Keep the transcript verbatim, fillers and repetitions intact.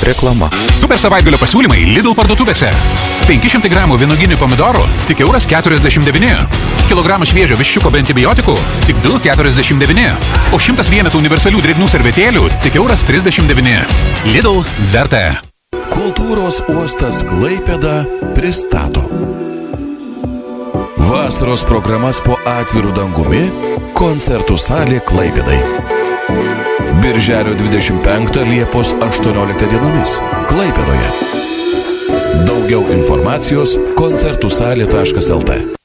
Reklama. Super savaitgalio pasiūlymai Lidl parduotuvėse. penki šimtai gramų vynoginių pomidorų tik euras keturiasdešimt devyni. Kilogramą šviežio viščiuko be antibiotikų tik du keturiasdešimt devyni. O šimtas vienetų universalių drėgnų servetėlių tik euras trisdešimt devyni. Lidl verta. Kultūros uostas Klaipėda pristato vasaros programas po atviru dangumi, koncertų salė Klaipėdai. Birželio dvidešimt penktą Liepos aštuonioliktą dienomis Klaipėdoje. Daugiau informacijos koncertų salė taškas lt.